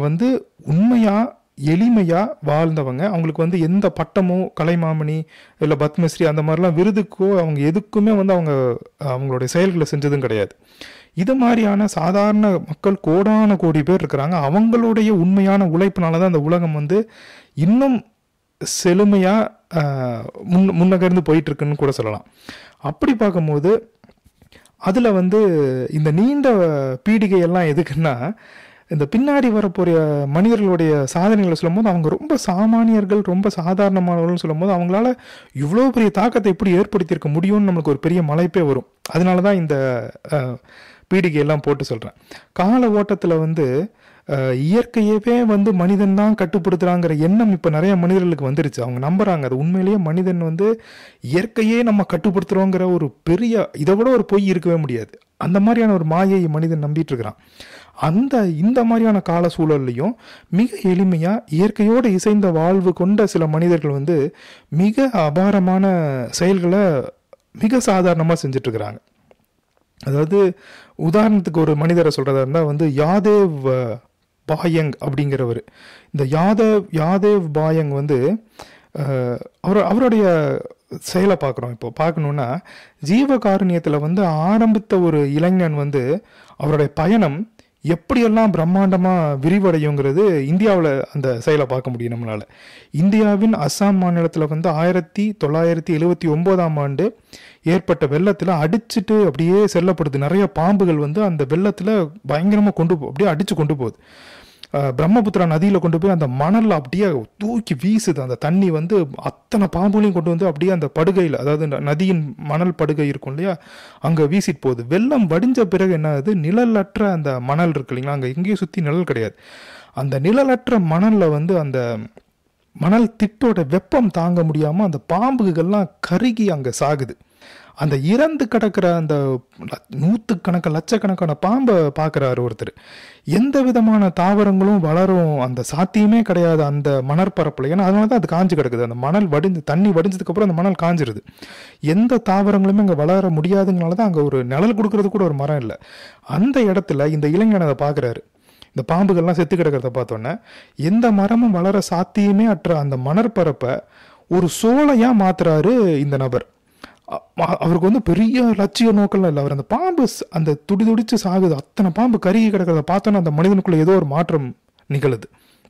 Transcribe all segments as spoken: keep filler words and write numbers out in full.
வந்து உண்மையாக எளிமையாக வாழ்ந்தவங்க. அவங்களுக்கு வந்து எந்த பட்டமோ கலைமாமணி இல்லை பத்மஸ்ரீ அந்த மாதிரிலாம் விருதுக்கோ அவங்க எதுக்குமே வந்து அவங்க அவங்களுடைய செயல்களை செஞ்சதும் கிடையாது. இது மாதிரியான சாதாரண மக்கள் கோடான கோடி பேர் இருக்கிறாங்க. அவங்களுடைய உண்மையான உழைப்பினால தான் அந்த உலகம் வந்து இன்னும் செழுமையாக முன் முன்னகர்ந்து போயிட்டுருக்குன்னு கூட சொல்லலாம். அப்படி பார்க்கும்போது அதில் வந்து இந்த நீண்ட பீடிகையெல்லாம் எதுக்குன்னா, இந்த பின்னாடி வரப்போகிற மனிதர்களுடைய சாதனைகளை சொல்லும் போது அவங்க ரொம்ப சாமானியர்கள், ரொம்ப சாதாரணமானவர்கள் சொல்லும் போது அவங்களால இவ்வளோ பெரிய தாக்கத்தை எப்படி ஏற்படுத்தியிருக்க முடியும்னு நம்மளுக்கு ஒரு பெரிய மலைப்பே வரும். அதனால தான் இந்த பீடிகையெல்லாம் போட்டு சொல்கிறேன். கால ஓட்டத்தில் வந்து இயற்கையவே வந்து மனிதன் தான் கட்டுப்படுத்துகிறாங்கிற எண்ணம் இப்போ நிறைய மனிதர்களுக்கு வந்துருச்சு. அவங்க நம்புகிறாங்க அது உண்மையிலேயே மனிதன் வந்து இயற்கையே நம்ம கட்டுப்படுத்துகிறோங்கிற ஒரு பெரிய, இதை விட ஒரு பொய் இருக்கவே முடியாது. அந்த மாதிரியான ஒரு மாயை மனிதன் நம்பிட்டு இருக்கிறான். அந்த இந்த மாதிரியான கால சூழல்லையும் மிக எளிமையாக இயற்கையோடு இசைந்த வாழ்வு கொண்ட சில மனிதர்கள் வந்து மிக அபாரமான செயல்களை மிக சாதாரணமாக செஞ்சிட்ருக்கிறாங்க. அதாவது உதாரணத்துக்கு ஒரு மனிதரை சொல்கிறதா இருந்தால் வந்து யாதேவ் பாயங் அப்படிங்கிறவர். இந்த யாதவ் யாதேவ் பாயங் வந்து அவர் அவருடைய செயலை பார்க்குறோம். இப்போ பார்க்கணுன்னா ஜீவகாருண்யத்தில் வந்து ஆரம்பித்த ஒரு இளைஞன் வந்து அவருடைய பயணம் எப்படியெல்லாம் பிரம்மாண்டமாக விரிவடையுங்கிறது இந்தியாவில் அந்த செயலை பார்க்க முடியும் நம்மளால். இந்தியாவின் அஸ்ஸாம் மாநிலத்தில் வந்து ஆயிரத்தி தொள்ளாயிரத்தி எழுபத்தி ஒம்போதாம் ஆண்டு ஏற்பட்ட வெள்ளத்தில் அடிச்சுட்டு அப்படியே செல்லப்படுது. நிறைய பாம்புகள் வந்து அந்த வெள்ளத்தில் பயங்கரமாக கொண்டு போ அப்படியே அடித்து கொண்டு போகுது. பிரம்மபுத்திரா நதியில் கொண்டு போய் அந்த மணலில் அப்படியே தூக்கி வீசுது. அந்த தண்ணி வந்து அத்தனை பாம்புகளையும் கொண்டு வந்து அப்படியே அந்த படுகையில், அதாவது நதியின் மணல் படுகை இருக்கும் இல்லையா, அங்கே வீசிட்டு போகுது. வெள்ளம் வடிஞ்ச பிறகு என்ன ஆகுது, நிழலற்ற அந்த மணல் இருக்கு இல்லைங்களா, அங்கே எங்கேயும் சுற்றி நிழல் கிடையாது. அந்த நிழலற்ற மணலில் வந்து அந்த மணல் திட்டோட வெப்பம் தாங்க முடியாமல் அந்த பாம்புகள்லாம் கருகி அங்கே சாகுது. அந்த இறந்து கிடக்கிற அந்த நூற்றுக்கணக்கான லட்சக்கணக்கான பாம்பை பார்க்குறாரு ஒருத்தர். எந்த விதமான தாவரங்களும் வளரும் அந்த சாத்தியமே கிடையாது அந்த மணற்பரப்பில். ஏன்னா அதனால தான் அது காஞ்சு கிடக்குது. அந்த மணல் வடிந்து தண்ணி வடிஞ்சதுக்கப்புறம் அந்த மணல் காஞ்சிருது. எந்த தாவரங்களுமே அங்கே வளர முடியாதுங்கனால தான் அங்கே ஒரு நிழல் கொடுக்கறது கூட ஒரு மரம் இல்லை. அந்த இடத்துல இந்த இளைஞன் அதை பார்க்குறாரு. இந்த பாம்புகள்லாம் செத்து கிடக்கிறத பார்த்தோன்னே எந்த மரமும் வளர சாத்தியமே அற்ற அந்த மணற்பரப்பை ஒரு சோலையாக மாற்றுறாரு இந்த நபர். அவருக்கு வந்து பெரிய லட்சிய நோக்கம்லாம் இல்லை. அவர் அந்த பாம்பு அந்த துடி துடிச்சு சாகுது, அத்தனை பாம்பு கருகி கிடக்கிறத பார்த்தோன்னா அந்த மனிதனுக்குள்ள ஏதோ ஒரு மாற்றம் நிகழுது.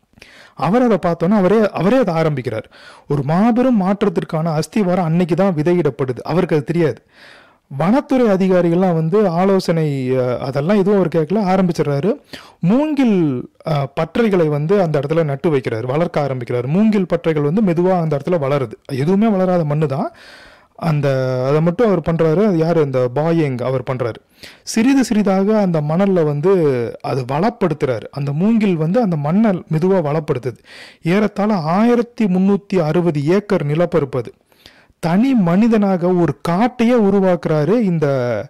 அவர் அதை பார்த்தோன்னா அவரே அவரே அதை ஆரம்பிக்கிறார். ஒரு மாபெரும் மாற்றத்திற்கான அஸ்திவாரம் அன்னைக்கு தான் விதையிடப்படுது. அவருக்கு அது தெரியாது. வனத்துறை அதிகாரிகள்லாம் வந்து ஆலோசனை அதெல்லாம் எதுவும் அவர் கேட்கல, ஆரம்பிச்சிடுறாரு. மூங்கில் பற்றைகளை வந்து அந்த இடத்துல நட்டு வைக்கிறாரு, வளர்க்க ஆரம்பிக்கிறாரு. மூங்கில் பற்றைகள் வந்து மெதுவாக அந்த இடத்துல வளருது. எதுவுமே வளராத மண்ணு தான் அந்த அதை மட்டும் அவர் பண்ணுறாரு. அது யார், அந்த பாயங் அவர் பண்ணுறாரு. சிறிது சிறிதாக அந்த மணலில் வந்து அது வளப்படுத்துறாரு. அந்த மூங்கில் வந்து அந்த மண்ணை மெதுவாக வளப்படுத்துது. ஏறத்தாழ ஆயிரத்தி முந்நூற்றி அறுபது ஏக்கர் நிலப்பரப்பு. தனி மனிதனாக ஒரு காட்டையே உருவாக்குறாரு இந்த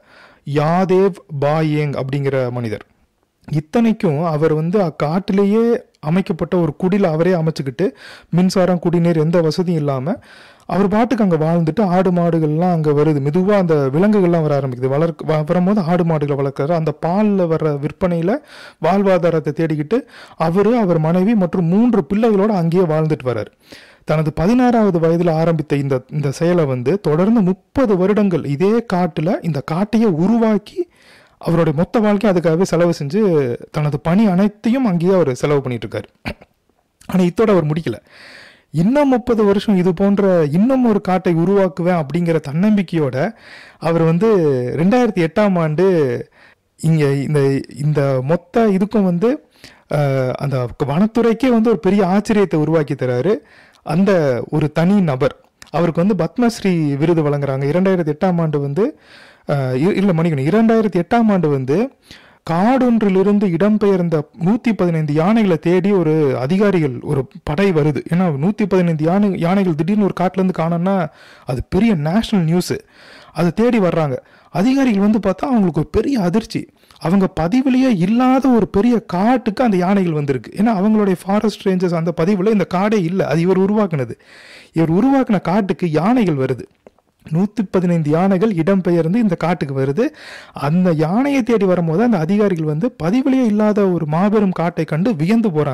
யாதேவ் பாயங் அப்படிங்கிற மனிதர். இத்தனைக்கும் அவர் வந்து அக்காட்டிலேயே அமைக்கப்பட்ட ஒரு குடியில் அவரே அமைச்சுக்கிட்டு மின்சாரம், குடிநீர் எந்த வசதியும் இல்லாமல் அவர் பாட்டுக்கு அங்கே வாழ்ந்துட்டு ஆடு மாடுகள்லாம் அங்கே வருது. மெதுவாக அந்த விலங்குகள்லாம் வர ஆரம்பிக்குது. வளர்க்க வரும்போது ஆடு மாடுகளை வளர்க்குறாரு. அந்த பாலில் வர்ற விற்பனையில் வாழ்வாதாரத்தை தேடிக்கிட்டு அவர், அவர் மனைவி மற்றும் மூன்று பிள்ளைகளோடு அங்கேயே வாழ்ந்துட்டு வர்றார். தனது பதினாறாவது வயதில் ஆரம்பித்த இந்த இந்த செயலை வந்து தொடர்ந்து முப்பது வருடங்கள் இதே காட்டில் இந்த காட்டையே உருவாக்கி அவருடைய மொத்த வாழ்க்கையை அதுக்காகவே செலவு செஞ்சு தனது பணி அனைத்தையும் அங்கேயே அவர் செலவு பண்ணிட்டு இருக்காரு. ஆனால் இதோட அவர் முடிக்கல. இன்னும் முப்பது வருஷம் இது போன்ற இன்னும் ஒரு காட்டை உருவாக்குவேன் அப்படிங்கிற தன்னம்பிக்கையோட அவர் வந்து ரெண்டாயிரத்தி எட்டாம் ஆண்டு இங்கே இந்த இந்த மொத்த இதுக்கும் வந்து அந்த வனத்துறைக்கே வந்து ஒரு பெரிய ஆச்சரியத்தை உருவாக்கி தராரு அந்த ஒரு தனி நபர். அவருக்கு வந்து பத்மஸ்ரீ விருது வழங்குறாங்க. இரண்டாயிரத்தி எட்டாம் ஆண்டு வந்து இல்லை மணிக்கணும் இரண்டாயிரத்தி எட்டாம் ஆண்டு வந்து காடொன்றிலிருந்து இடம்பெயர்ந்த நூற்றி பதினைந்து யானைகளை தேடி ஒரு அதிகாரிகள் ஒரு படை வருது. ஏன்னா நூற்றி பதினைந்து யானை யானைகள் திடீர்னு ஒரு காட்டிலேருந்து காணோன்னா அது பெரிய நேஷ்னல் நியூஸு. அதை தேடி வர்றாங்க. அதிகாரிகள் வந்து பார்த்தா அவங்களுக்கு ஒரு பெரிய அதிர்ச்சி. அவங்க பதிவுலேயே இல்லாத ஒரு பெரிய காட்டுக்கு அந்த யானைகள் வந்திருக்கு. ஏன்னா அவங்களுடைய ஃபாரஸ்ட் ரேஞ்சர்ஸ் அந்த பதிவில் இந்த காடே இல்லை, அது இவர் உருவாக்குனது. இவர் உருவாக்கின காட்டுக்கு யானைகள் வருது. நூற்றி பதினைந்து யானைகள் இடம்பெயர்ந்து இந்த காட்டுக்கு வருது. அந்த யானையை தேடி வரும்போது அந்த அதிகாரிகள் வந்து பதிவிலேயே இல்லாத ஒரு மாபெரும் காட்டை கண்டு வியந்து போகிறாங்க.